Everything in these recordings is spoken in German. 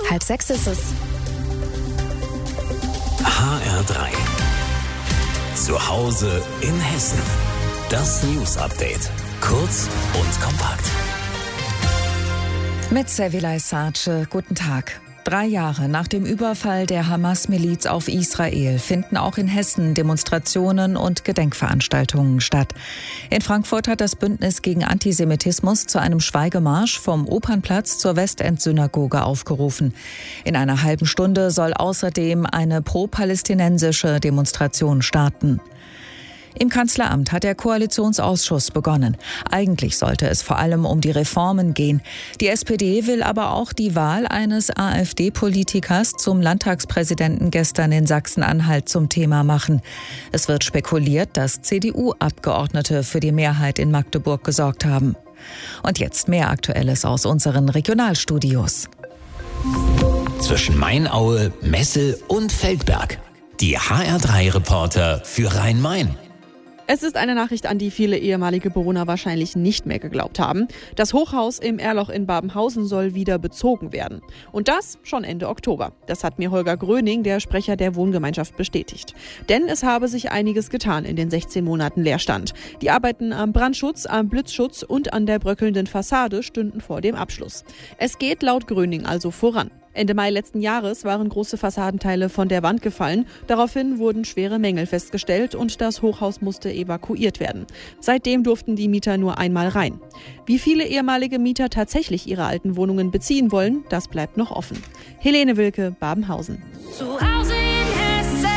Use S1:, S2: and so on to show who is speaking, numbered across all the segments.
S1: 5:30 ist es.
S2: HR3. Zu Hause in Hessen. Das News-Update. Kurz und kompakt.
S3: Mit Sevilay Sace, guten Tag. 3 Jahre nach dem Überfall der Hamas-Miliz auf Israel finden auch in Hessen Demonstrationen und Gedenkveranstaltungen statt. In Frankfurt hat das Bündnis gegen Antisemitismus zu einem Schweigemarsch vom Opernplatz zur Westend-Synagoge aufgerufen. In einer halben Stunde soll außerdem eine pro-palästinensische Demonstration starten. Im Kanzleramt hat der Koalitionsausschuss begonnen. Eigentlich sollte es vor allem um die Reformen gehen. Die SPD will aber auch die Wahl eines AfD-Politikers zum Landtagspräsidenten gestern in Sachsen-Anhalt zum Thema machen. Es wird spekuliert, dass CDU-Abgeordnete für die Mehrheit in Magdeburg gesorgt haben. Und jetzt mehr Aktuelles aus unseren Regionalstudios.
S2: Zwischen Mainaue, Messel und Feldberg. Die HR3-Reporter für Rhein-Main.
S4: Es ist eine Nachricht, an die viele ehemalige Bewohner wahrscheinlich nicht mehr geglaubt haben. Das Hochhaus im Erloch in Babenhausen soll wieder bezogen werden. Und das schon Ende Oktober. Das hat mir Holger Gröning, der Sprecher der Wohngemeinschaft, bestätigt. Denn es habe sich einiges getan in den 16 Monaten Leerstand. Die Arbeiten am Brandschutz, am Blitzschutz und an der bröckelnden Fassade stünden vor dem Abschluss. Es geht laut Gröning also voran. Ende Mai letzten Jahres waren große Fassadenteile von der Wand gefallen. Daraufhin wurden schwere Mängel festgestellt und das Hochhaus musste evakuiert werden. Seitdem durften die Mieter nur einmal rein. Wie viele ehemalige Mieter tatsächlich ihre alten Wohnungen beziehen wollen, das bleibt noch offen. Helene Wilke, Babenhausen.
S5: Zu Hause in Hessen.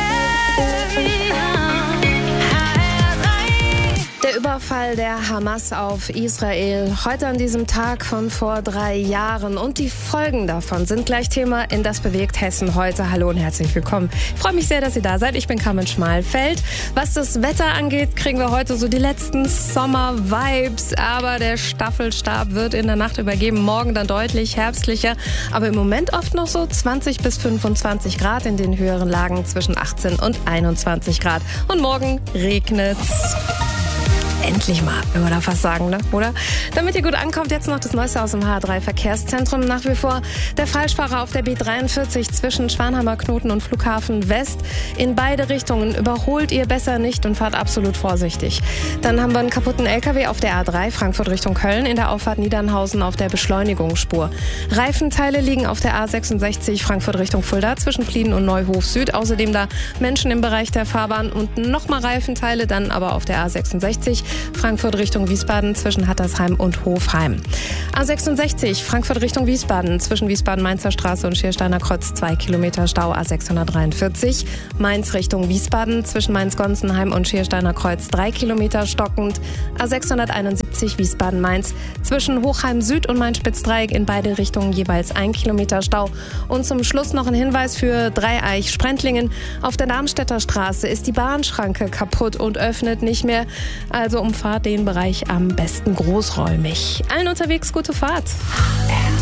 S1: Der Überfall der Hamas auf Israel heute an diesem Tag von vor 3 Jahren und die Folgen davon sind gleich Thema in Das bewegt Hessen heute. Hallo und herzlich willkommen. Ich freue mich sehr, dass ihr da seid. Ich bin Carmen Schmalfeld. Was das Wetter angeht, kriegen wir heute so die letzten Sommer-Vibes, aber der Staffelstab wird in der Nacht übergeben. Morgen dann deutlich herbstlicher, aber im Moment oft noch so 20 bis 25 Grad, in den höheren Lagen zwischen 18 und 21 Grad. Und morgen regnet's. Endlich mal, wenn wir da fast sagen, ne? Oder? Damit ihr gut ankommt, jetzt noch das Neueste aus dem HR3-Verkehrszentrum. Nach wie vor der Falschfahrer auf der B43 zwischen Schwanheimer Knoten und Flughafen West. In beide Richtungen überholt ihr besser nicht und fahrt absolut vorsichtig. Dann haben wir einen kaputten LKW auf der A3 Frankfurt Richtung Köln in der Auffahrt Niedernhausen auf der Beschleunigungsspur. Reifenteile liegen auf der A66 Frankfurt Richtung Fulda zwischen Flieden und Neuhof Süd. Außerdem da Menschen im Bereich der Fahrbahn und nochmal Reifenteile, dann aber auf der A66 Frankfurt Richtung Wiesbaden zwischen Hattersheim und Hofheim. A66 Frankfurt Richtung Wiesbaden zwischen Wiesbaden-Mainzer Straße und Schiersteiner Kreuz 2 Kilometer Stau. A643 Mainz Richtung Wiesbaden zwischen Mainz-Gonsenheim und Schiersteiner Kreuz 3 Kilometer stockend. A671 Wiesbaden-Mainz zwischen Hochheim Süd und Main-Spitz-Dreieck in beide Richtungen jeweils 1 Kilometer Stau. Und zum Schluss noch ein Hinweis für Dreieich-Sprendlingen. Auf der Darmstädter Straße ist die Bahnschranke kaputt und öffnet nicht mehr. Also umfahrt den Bereich am besten großräumig. Allen unterwegs gute Fahrt.